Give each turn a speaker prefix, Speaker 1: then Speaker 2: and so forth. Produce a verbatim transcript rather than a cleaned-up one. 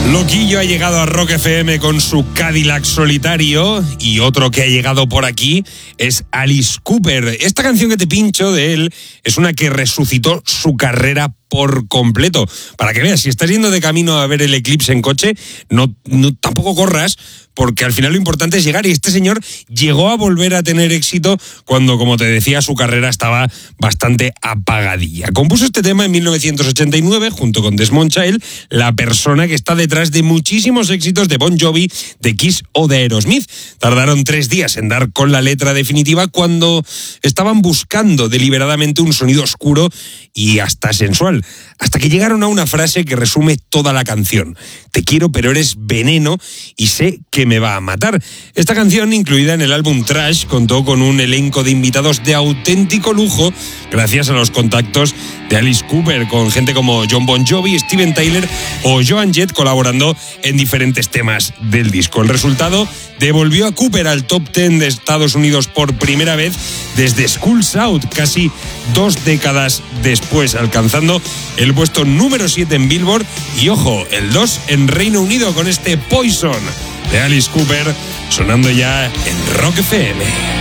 Speaker 1: Loquillo ha llegado a Rock F M con su Cadillac solitario, y otro que ha llegado por aquí es Alice Cooper. Esta canción que te pincho de él es una que resucitó su carrera por completo. Para que veas, si estás yendo de camino a ver el eclipse en coche, no, no tampoco corras, porque al final lo importante es llegar, y este señor llegó a volver a tener éxito cuando, como te decía, su carrera estaba bastante apagadilla. Compuso este tema en mil novecientos ochenta y nueve junto con Desmond Child, la persona que está detrás de muchísimos éxitos de Bon Jovi, de Kiss o de Aerosmith. Tardaron tres días en dar con la letra definitiva cuando estaban buscando deliberadamente un sonido oscuro y hasta sensual, hasta que llegaron a una frase que resume toda la canción: te quiero pero eres veneno y sé que me va a matar. Esta canción, incluida en el álbum Trash, contó con un elenco de invitados de auténtico lujo gracias a los contactos de Alice Cooper, con gente como John Bon Jovi, Steven Tyler o Joan Jett colaborando en diferentes temas del disco. El resultado devolvió a Cooper al top diez de Estados Unidos por primera vez desde Schools Out, casi dos décadas después, alcanzando el puesto número siete en Billboard y, ojo, el dos en Reino Unido con este Poison de Alice Cooper, sonando ya en Rock F M.